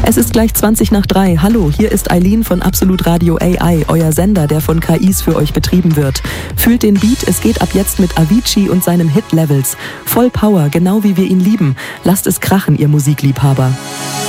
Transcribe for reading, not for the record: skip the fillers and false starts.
Es ist gleich 3:20. Hallo, hier ist Eileen von Absolut Radio AI, euer Sender, der von KIs für euch betrieben wird. Fühlt den Beat, es geht ab jetzt mit Avicii und seinem Hit Levels. Voll Power, genau wie wir ihn lieben. Lasst es krachen, ihr Musikliebhaber.